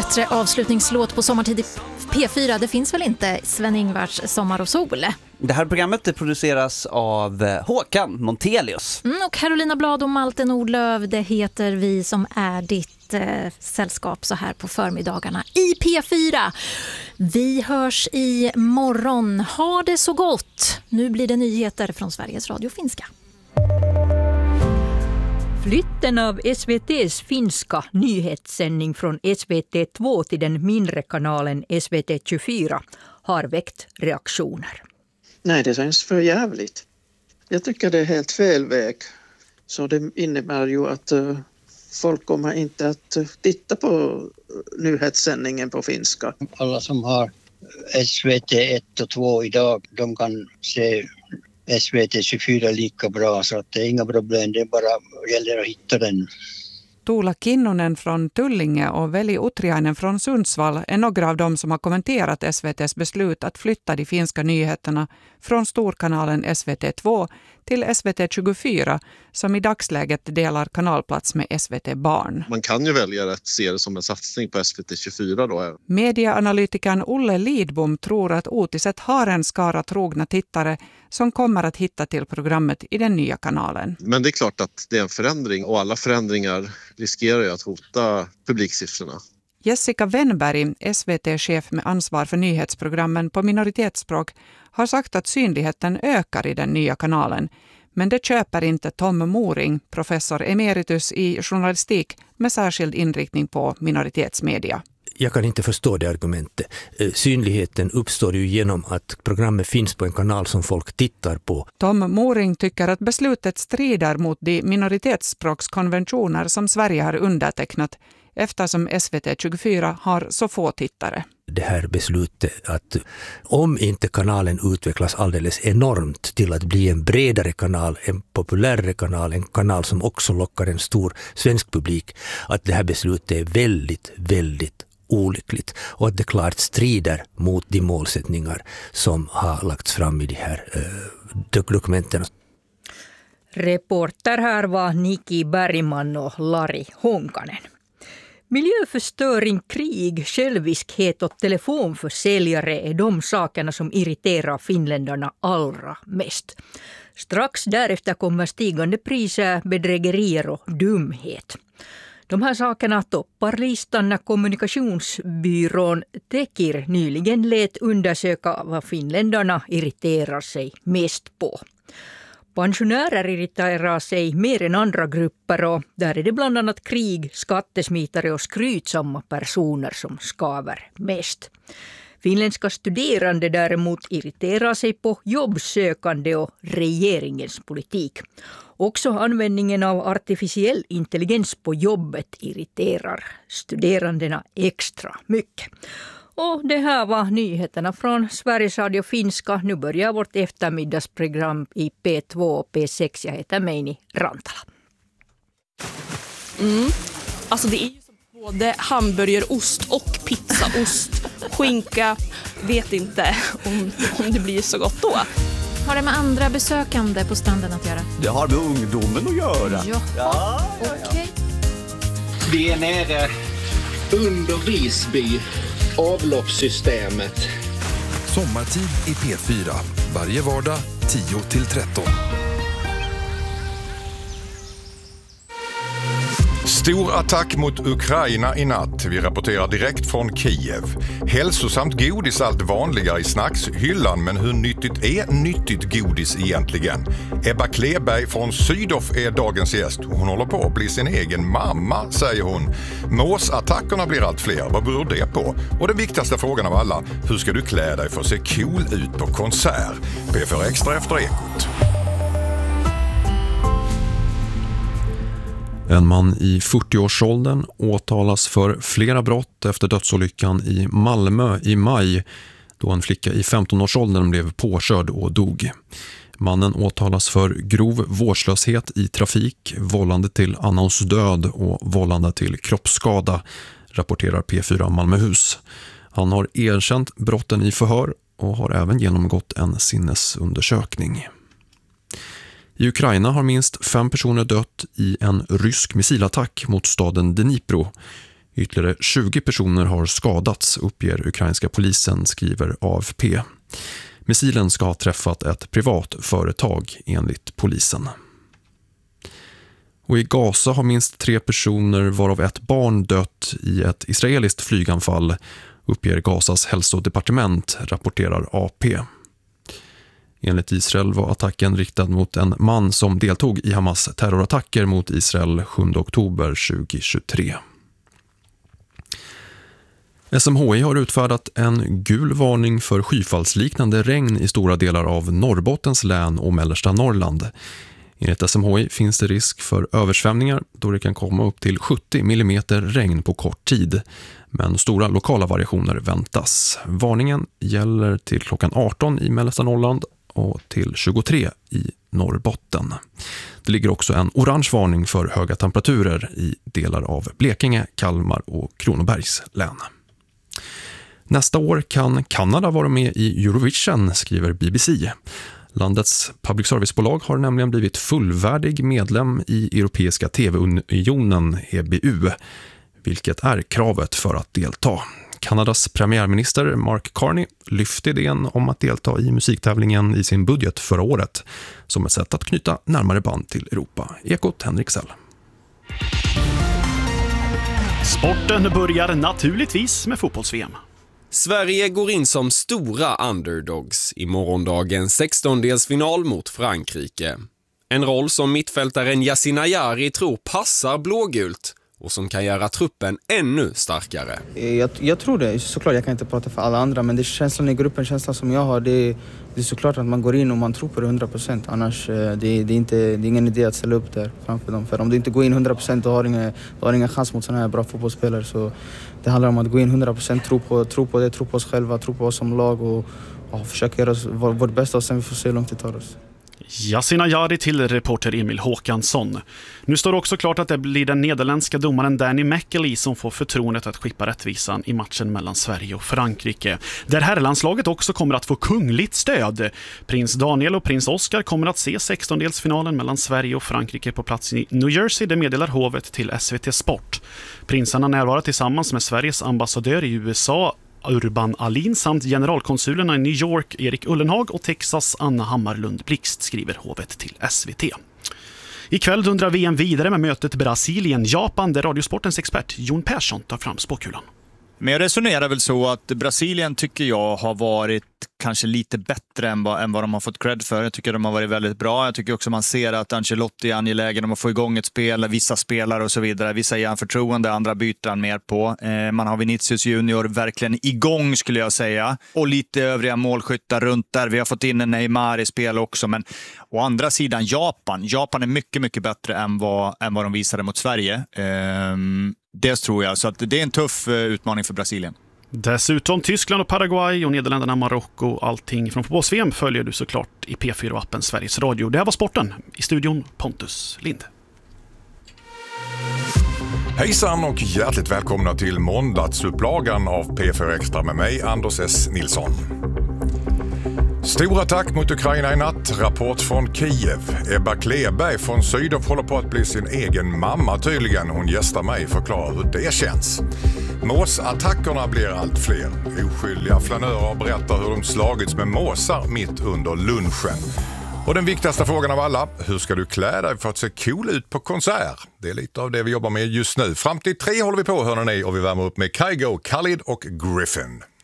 Bättre avslutningslåt på sommartid i P4, det finns väl inte, Sven-Ingvars Sommar och sol. Det här programmet det produceras av Håkan Montelius. Och Carolina Blad och Malte Nordlöv, det heter vi som är ditt sällskap så här på förmiddagarna i P4. Vi hörs i morgon. Ha det så gott! Nu blir det nyheter från Sveriges Radio Finska. Flytten av SVT:s finska nyhetssändning från SVT2 till den mindre kanalen SVT24 har väckt reaktioner. Nej, det känns för jävligt. Jag tycker det är helt fel väg. Så det innebär ju att folk kommer inte att titta på nyhetssändningen på finska. Alla som har SVT 1 och 2 idag, de kan se SVT 24 lika bra, så att det är inga problem, det bara gäller att hitta den. Tuula Kinnunen från Tullinge och Veli Utriainen från Sundsvall är några av dem som har kommenterat SVT:s beslut att flytta de finska nyheterna från storkanalen SVT2 till SVT24 som i dagsläget delar kanalplats med SVT Barn. Man kan ju välja att se det som en satsning på SVT24 då. Medieanalytikern Olle Lidbom tror att Otiset har en skara trogna tittare som kommer att hitta till programmet i den nya kanalen. Men det är klart att det är en förändring och alla förändringar riskerar ju att hota publiksiffrorna. Jessica Wennberg, SVT-chef med ansvar för nyhetsprogrammen på minoritetsspråk, har sagt att synligheten ökar i den nya kanalen. Men det köper inte Tom Moring, professor emeritus i journalistik med särskild inriktning på minoritetsmedia. Jag kan inte förstå det argumentet. Synligheten uppstår ju genom att programmet finns på en kanal som folk tittar på. Tom Moring tycker att beslutet strider mot de minoritetsspråkskonventioner som Sverige har undertecknat eftersom SVT24 har så få tittare. Det här beslutet att om inte kanalen utvecklas alldeles enormt till att bli en bredare kanal, en populärare kanal, en kanal som också lockar en stor svensk publik, att det här beslutet är väldigt, väldigt olyckligt och att det klart strider mot de målsättningar som har lagts fram i de här dokumenten. Reporter här var Niki Bergman och Lari Honkanen. Miljöförstöring, krig, själviskhet och telefonförsäljare är de sakerna som irriterar finländarna allra mest. Strax därefter kommer stigande priser, bedrägerier och dumhet. De här sakerna toppar listan när kommunikationsbyrån Tekir nyligen lät undersöka vad finländarna irriterar sig mest på. Pensionärer irriterar sig mer än andra grupper och där är det bland annat krig, skattesmitare och skrytsamma personer som skaver mest. Finländska studerande däremot irriterar sig på jobbsökande och regeringens politik. Också användningen av artificiell intelligens på jobbet irriterar studerandena extra mycket. Och det här var nyheterna från Sveriges Radio Finska. Nu börjar vårt eftermiddagsprogram i P2 och P6. Jag heter Meini Rantala. Alltså det är ju som både hamburgerost och pizzaost. Skinka, vet inte om det blir så gott då. Har det med andra besökande på stranden att göra? Det har med ungdomen att göra. Jaha, okej. Vi är nere under Visby. Avloppssystemet. Sommartid i P4. Varje vardag 10-13. Stor attack mot Ukraina i natt. Vi rapporterar direkt från Kiev. Hälsosamt godis allt vanligare i snackshyllan, men hur nyttigt är nyttigt godis egentligen? Ebba Kleberg från Sydoff är dagens gäst. Hon håller på att bli sin egen mamma, säger hon. Måsattackerna blir allt fler. Vad beror det på? Och den viktigaste frågan av alla, hur ska du klä dig för att se cool ut på konsert? P4 Extra efter Ekot. En man i 40-årsåldern åtalas för flera brott efter dödsolyckan i Malmö i maj då en flicka i 15-årsåldern blev påkörd och dog. Mannen åtalas för grov vårdslöshet i trafik, vållande till annans död och vållande till kroppsskada, rapporterar P4 Malmöhus. Han har erkänt brotten i förhör och har även genomgått en sinnesundersökning. I Ukraina har minst 5 personer dött i en rysk missilattack mot staden Dnipro. Ytterligare 20 personer har skadats, uppger ukrainska polisen, skriver AFP. Missilen ska ha träffat ett privat företag enligt polisen. Och i Gaza har minst 3 personer, varav ett barn, dött i ett israeliskt flyganfall, uppger Gazas hälsodepartement, rapporterar AP. Enligt Israel var attacken riktad mot en man som deltog i Hamas terrorattacker mot Israel 7 oktober 2023. SMHI har utfärdat en gul varning för skyfallsliknande regn i stora delar av Norrbottens län och mellersta Norrland. Enligt SMHI finns det risk för översvämningar då det kan komma upp till 70 mm regn på kort tid. Men stora lokala variationer väntas. Varningen gäller till klockan 18 i mellersta Norrland och till 23 i Norrbotten. Det ligger också en orange varning för höga temperaturer i delar av Blekinge, Kalmar och Kronobergs län. Nästa år kan Kanada vara med i Eurovision, skriver BBC. Landets public servicebolag har nämligen blivit fullvärdig medlem i Europeiska TV-unionen EBU, vilket är kravet för att delta. Kanadas premiärminister Mark Carney lyfte idén om att delta i musiktävlingen i sin budget förra året som ett sätt att knyta närmare band till Europa. Ekot Henrik Sell. Sporten börjar naturligtvis med fotbolls-VM. Sverige går in som stora underdogs i morgondagens 16-delsfinal mot Frankrike. En roll som mittfältaren Yasin Ayari tror passar blågult och som kan göra truppen ännu starkare. Jag tror det. Såklart, jag kan inte prata för alla andra, men det är känslan i gruppen, känslan som jag har, det är såklart att man går in och man tror på det 100%. Annars det är ingen idé att ställa upp där framför dem. För om du inte går in 100% då har du ingen chans mot sådana här bra fotbollsspelare. Så det handlar om att gå in 100%, tro på oss själva, tro på oss som lag och försöka göra vårt bästa och sen vi får se hur långt det tar oss. Yasin Ayari till reporter Emil Håkansson. Nu står det också klart att det blir den nederländska domaren Danny McAlee som får förtroendet att skippa rättvisan i matchen mellan Sverige och Frankrike. Där herrlandslaget också kommer att få kungligt stöd. Prins Daniel och prins Oscar kommer att se 16-delsfinalen mellan Sverige och Frankrike på plats i New Jersey, det meddelar hovet till SVT Sport. Prinsarna närvarar tillsammans med Sveriges ambassadör i USA Urban Alin samt generalkonsulerna i New York Erik Ullenhag och Texas Anna Hammarlund Blixt, skriver hovet till SVT. Ikväll dundrar VM vidare med mötet Brasilien-Japan där Radiosportens expert Jon Persson tar fram spåkulan. Men jag resonerar väl så att Brasilien tycker jag har varit kanske lite bättre än vad de har fått cred för. Jag tycker de har varit väldigt bra. Jag tycker också man ser att Ancelotti är angelägen om att få igång ett spel, vissa spelare och så vidare. Vissa ger han förtroende, andra byter han mer på. Man har Vinicius Junior verkligen igång skulle jag säga. Och lite övriga målskyttar runt där. Vi har fått in en Neymar i spel också. Men å andra sidan Japan är mycket, mycket bättre än vad de visade mot Sverige. Det tror jag. Så att det är en tuff utmaning för Brasilien. Dessutom Tyskland och Paraguay och Nederländerna, Marocko. Allting från fotbolls-VM följer du såklart i P4-appen Sveriges Radio. Det här var sporten. I studion Pontus Lind. Hejsan och hjärtligt välkomna till måndagsupplagan av P4 Extra med mig, Anders S. Nilsson. Stor attack mot Ukraina i natt. Rapport från Kiev. Ebba Kleberg från Sydov håller på att bli sin egen mamma tydligen. Hon gästar mig förklarar hur det känns. Måsattackerna blir allt fler. Oskyldiga flanörer berättar hur de slagits med måsar mitt under lunchen. Och den viktigaste frågan av alla, hur ska du klä dig för att se cool ut på konsert? Det är lite av det vi jobbar med just nu. Fram till 3 håller vi på, hörni, och vi värmer upp med Kygo, Khalid och Griffin.